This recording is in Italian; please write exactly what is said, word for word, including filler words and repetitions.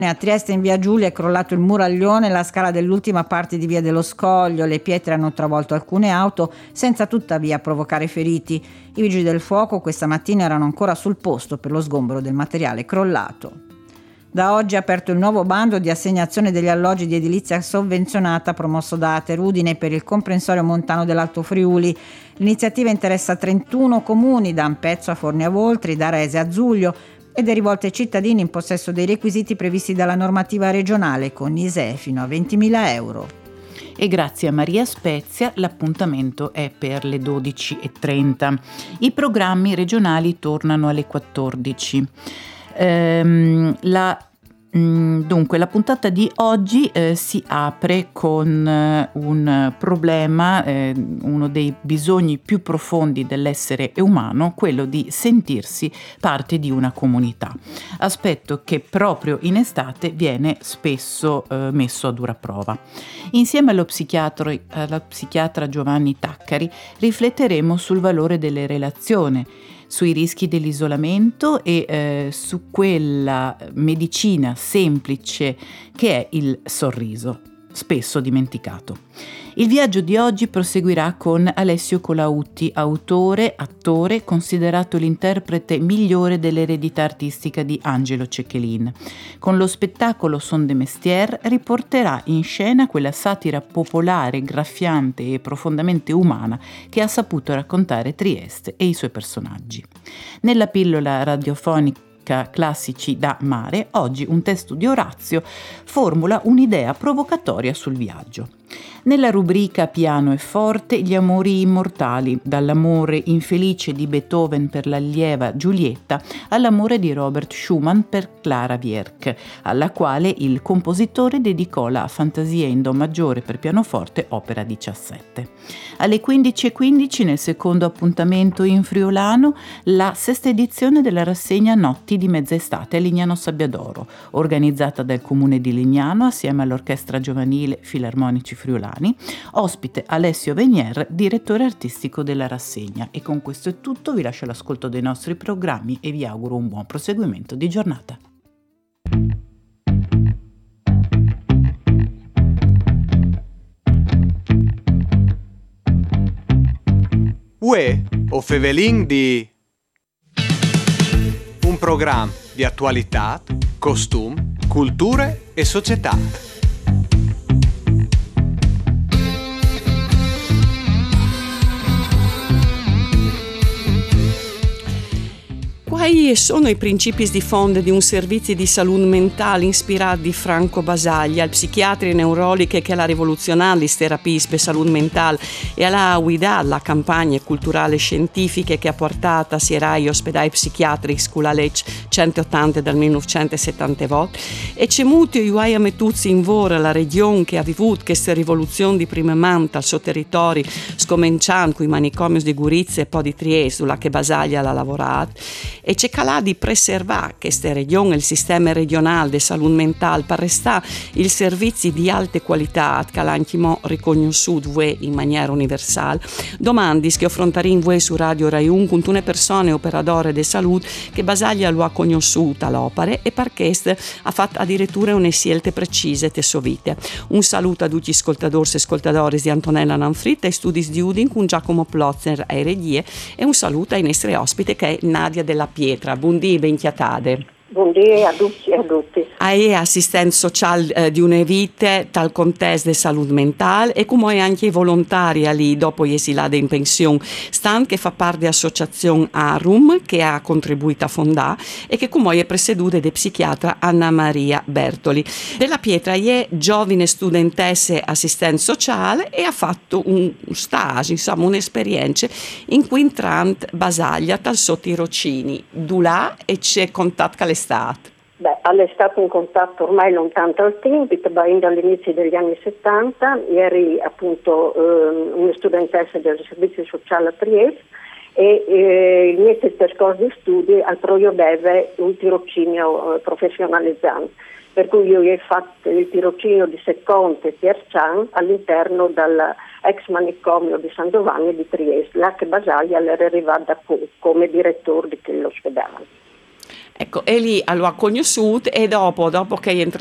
A Trieste in via Giulia è crollato il muraglione, la scala dell'ultima parte di via dello Scoglio, le pietre hanno travolto alcune auto senza tuttavia provocare feriti. I vigili del fuoco questa mattina erano ancora sul posto per lo sgombero del materiale crollato. Da oggi è aperto il nuovo bando di assegnazione degli alloggi di edilizia sovvenzionata promosso da Aterudine per il comprensorio montano dell'Alto Friuli. L'iniziativa interessa trentuno comuni, da Ampezzo a Forni a Voltri, da Rese a Zuglio, ed è rivolta ai cittadini in possesso dei requisiti previsti dalla normativa regionale, con I S E E fino a ventimila euro. E grazie a Maria Spezia l'appuntamento è per le dodici e trenta. I programmi regionali tornano alle quattordici. Ehm, la Dunque, la puntata di oggi eh, si apre con eh, un problema, eh, uno dei bisogni più profondi dell'essere umano, quello di sentirsi parte di una comunità, aspetto che proprio in estate viene spesso eh, messo a dura prova. Insieme allo psichiatra, allo psichiatra Giovanni Taccari rifletteremo sul valore delle relazioni, sui rischi dell'isolamento e eh, su quella medicina semplice che è il sorriso, spesso dimenticato. Il viaggio di oggi proseguirà con Alessio Colautti, autore, attore, considerato l'interprete migliore dell'eredità artistica di Angelo Cecchelin. Con lo spettacolo Son de Mestier riporterà in scena quella satira popolare, graffiante e profondamente umana che ha saputo raccontare Trieste e i suoi personaggi. Nella pillola radiofonica Classici da Mare, oggi un testo di Orazio formula un'idea provocatoria sul viaggio. Nella rubrica Piano e forte, gli amori immortali, dall'amore infelice di Beethoven per l'allieva Giulietta all'amore di Robert Schumann per Clara Wierch, alla quale il compositore dedicò la Fantasia in Do maggiore per pianoforte, opera diciassette. Alle quindici e quindici, nel secondo appuntamento in friulano, la sesta edizione della rassegna Notti di Mezz'estate a Lignano Sabbiadoro, organizzata dal Comune di Lignano assieme all'Orchestra Giovanile Filarmonici Friulani. Ospite Alessio Venier, direttore artistico della rassegna. E con questo è tutto, vi lascio l'ascolto dei nostri programmi e vi auguro un buon proseguimento di giornata. Uè, o Fevelin di un programma di attualità, costum, culture e società. Quali sono i principi di fondo di un servizio di salute mentale ispirato di Franco Basaglia, il psichiatra e neurologico che ha rivoluzionato le terapie per salute mentale e ha guidato la campagna culturale e scientifiche che ha portato a Sierai ospedali psichiatrici con la legge centottanta del millenovecentosettanta e c'è molto io mettuto in vora la regione che ha vivuto questa rivoluzione di prima manta al suo territorio, scominciando con i manicomi di Gurizia e poi di Trieste, sulla che Basaglia l'ha lavorato. E c'è calà di preservare questa regione, il sistema regionale di salute mentale, per restare il servizio di alta qualità che l'anchimo riconosciuto in maniera universale. Domandi che affronteremo voi su Radio Rai uno con una persona operatore di salute che Basaglia lo ha conosciuta l'opera e per questo ha fatto addirittura una scelte precise te sua vita. Un saluto a tutti gli ascoltatori e ascoltatori di Antonella Nanfritta e studi di Udin con Giacomo Plozner e regie e un saluto ai nostri ospiti che è Nadia della Pietra. Buondì, benchiatade. Buondì a tutti e a tutti. È assistente sociale eh, di una vita tal contesto di salute mentale e come è anche volontaria lì dopo gli esilati in pensione. Stan che fa parte dell'associazione Arum che ha contribuito a fondare e che come è presieduta da psichiatra Anna Maria Bertoli. Della Pietra è giovane studentessa assistente sociale e ha fatto un stage, insomma un'esperienza in cui entrant Basaglia tal suo tirocini. Dulà e c'è contatto con l'estate. Beh, all'estate in contatto ormai lontano al tempo, dall'inizio degli anni settanta, eri appunto eh, una studentessa del servizio sociale a Trieste e eh, il mio percorso di studi al Proio deve un tirocinio eh, professionalizzante, per cui io ho fatto il tirocinio di secondo e terzian all'interno dell'ex manicomio di San Giovanni di Trieste, là che Basaglia era arrivata come direttore di quell'ospedale. Ecco, e lì lo ha conosciuto e dopo, dopo che è entrato